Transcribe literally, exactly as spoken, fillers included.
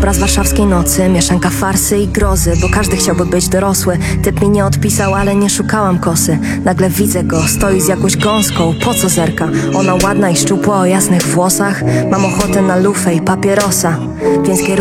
Obraz warszawskiej nocy, mieszanka farsy i grozy, bo każdy chciałby być dorosły. Typ mi nie odpisał, ale nie szukałam kosy. Nagle widzę go, stoi z jakąś gąską, po co zerka? Ona ładna i szczupła o jasnych włosach. Mam ochotę na lufę i papierosa, więc kieruję